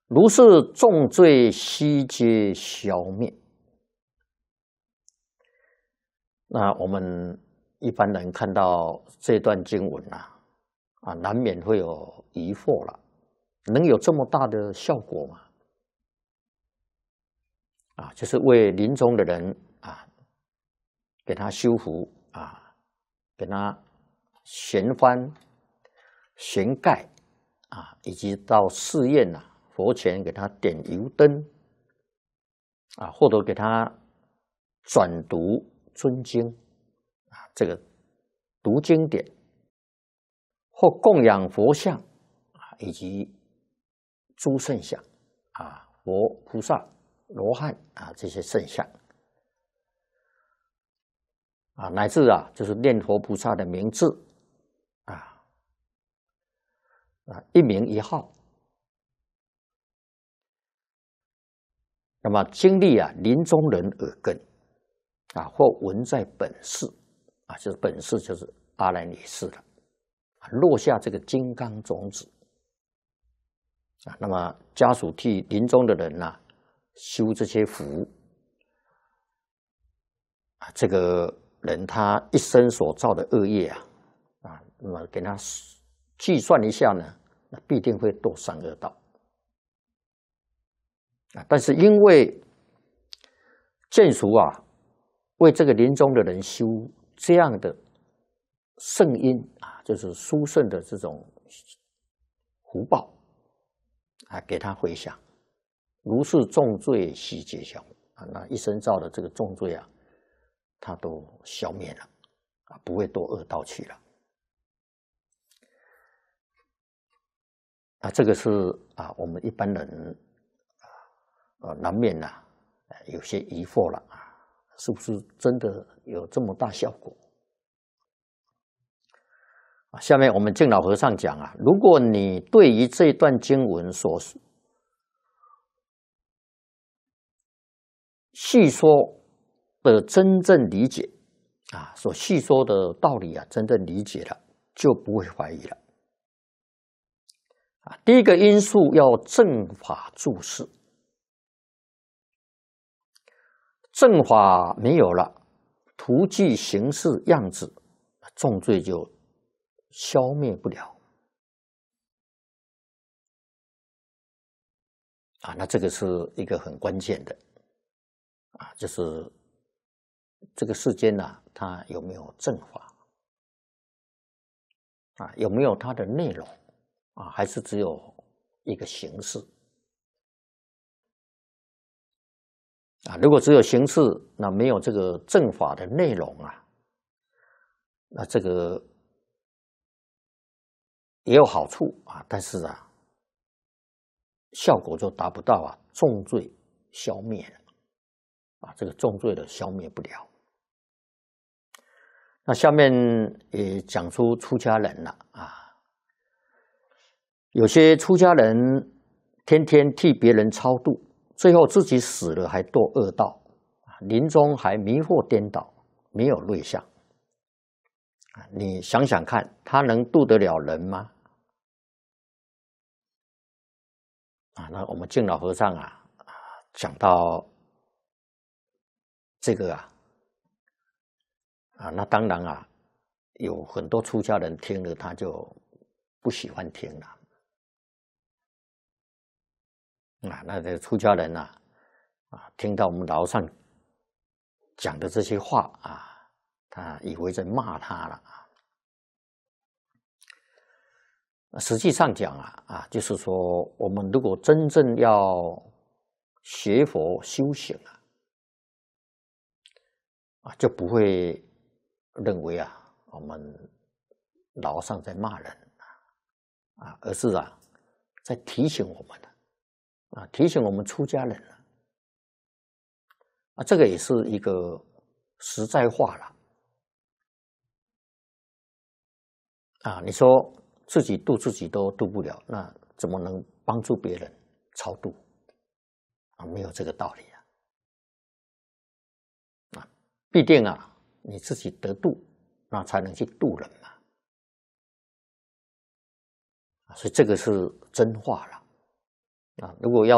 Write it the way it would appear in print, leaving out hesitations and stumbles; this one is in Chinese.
如是重罪悉皆消灭。那我们一般人看到这段经文难免会有疑惑了，能有这么大的效果吗？就是为临终的人给他修福给他悬幡、悬盖以及到寺院佛前给他点油灯或者给他转读尊经这个读经典，或供养佛像以及诸圣像佛、菩萨、罗汉这些圣像乃至就是念佛菩萨的名字一名一号。那么经历临终人耳根或闻在本世就是本世就是阿兰耶识了，落下这个金刚种子那么家属替临终的人修这些福这个人他一生所造的恶业那么给他计算一下呢，那必定会堕三恶道但是因为眷属为这个临终的人修这样的圣因就是殊胜的这种福报给他回向，如是重罪悉皆消那一生造的这个重罪他都消灭了不会堕恶道去了这个是我们一般人难免有些疑惑了是不是真的有这么大效果下面我们净老和尚讲如果你对于这段经文所细说的真正理解所细说的道理真正理解了，就不会怀疑了第一个因素要正法注释，正法没有了，图具形式样子，重罪就消灭不了那这个是一个很关键的就是这个世间它有没有正法有没有它的内容还是只有一个形式如果只有形式，那没有这个正法的内容那这个也有好处但是效果就达不到重罪消灭了这个重罪的消灭不了。那下面也讲出出家人了有些出家人天天替别人超度，最后自己死了还堕恶道，临终还迷惑颠倒，没有瑞相你想想看，他能度得了人吗？那我们净老和尚讲到这个那当然有很多出家人听了他就不喜欢听了那这出家人听到我们老和尚讲的这些话他以为在骂他了实际上讲就是说我们如果真正要学佛修行就不会认为我们老和尚在骂人而是在提醒我们提醒我们出家人这个也是一个实在话了你说自己度自己都度不了，那怎么能帮助别人超度没有这个道理必定你自己得度，那才能去度人嘛所以这个是真话了啊，如果要